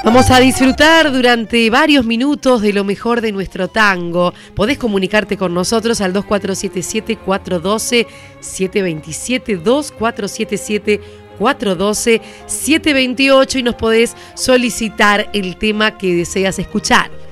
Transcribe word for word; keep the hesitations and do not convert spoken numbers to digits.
Vamos a disfrutar durante varios minutos de lo mejor de nuestro tango. Podés comunicarte con nosotros al dos cuatro siete siete, cuatro uno dos, siete dos siete, dos cuatro siete siete, cuatro uno dos, siete dos ocho y nos podés solicitar el tema que deseas escuchar.